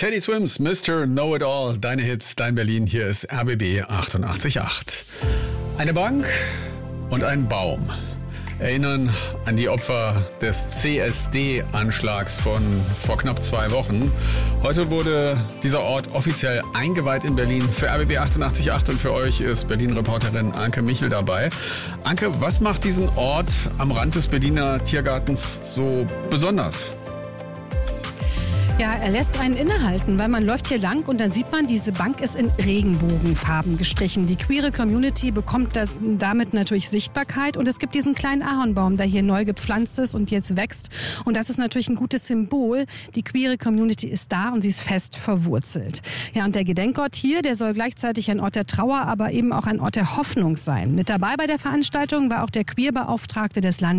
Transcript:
Teddy Swims, Mr. Know-It-All, deine Hits, dein Berlin, hier ist RBB 88.8. Eine Bank und ein Baum erinnern an die Opfer des CSD-Anschlags von vor knapp 2 Wochen. Heute wurde dieser Ort offiziell eingeweiht in Berlin. Für RBB 88.8 und für euch ist Berlin-Reporterin Anke Michel dabei. Anke, was macht diesen Ort am Rand des Berliner Tiergartens so besonders? Ja, er lässt einen innehalten, weil man läuft hier lang und dann sieht man, diese Bank ist in Regenbogenfarben gestrichen. Die queere Community bekommt damit natürlich Sichtbarkeit und es gibt diesen kleinen Ahornbaum, der hier neu gepflanzt ist und jetzt wächst. Und das ist natürlich ein gutes Symbol. Die queere Community ist da und sie ist fest verwurzelt. Ja, und der Gedenkort hier, der soll gleichzeitig ein Ort der Trauer, aber eben auch ein Ort der Hoffnung sein. Mit dabei bei der Veranstaltung war auch der Queerbeauftragte des Landes